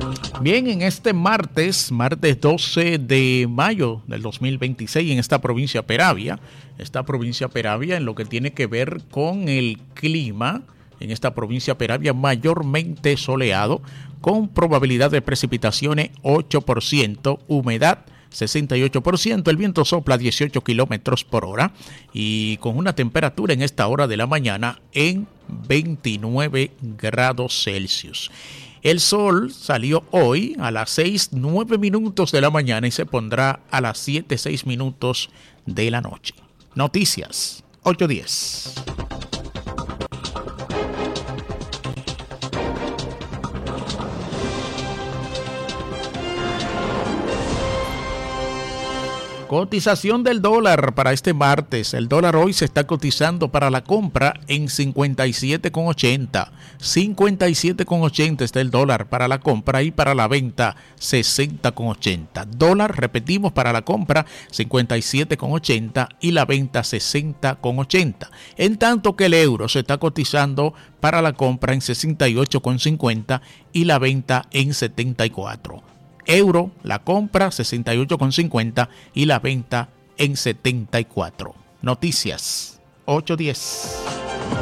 Bien, en este martes 12 de mayo del 2026, en esta provincia Peravia, en lo que tiene que ver con el clima, en esta provincia Peravia mayormente soleado, con probabilidad de precipitaciones 8%, humedad 68%, el viento sopla 18 kilómetros por hora y con una temperatura en esta hora de la mañana en 29 grados Celsius. El sol salió hoy a las 6:09 de la mañana y se pondrá a las 7:06 de la noche. Noticias 8:10. Cotización del dólar para este martes. El dólar hoy se está cotizando para la compra en 57,80. 57,80 está el dólar para la compra y para la venta 60,80. Dólar, repetimos, para la compra 57,80 y la venta 60,80. En tanto que el euro se está cotizando para la compra en 68,50 y la venta en 74. Euro, la compra 68,50 y la venta en 74. Noticias 8:10.